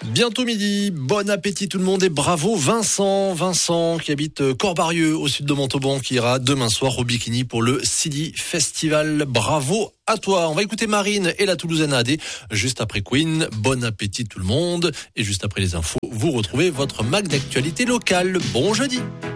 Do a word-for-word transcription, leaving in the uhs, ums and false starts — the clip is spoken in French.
Bientôt midi, bon appétit tout le monde et bravo Vincent, Vincent qui habite Corbarieux au sud de Montauban qui ira demain soir au Bikini pour le Sidi Festival. Bravo à toi. On va écouter Marine et la Toulousaine A D juste après Queen. Bon appétit tout le monde et juste après les infos, vous retrouvez votre mag d'actualité locale. Bon jeudi.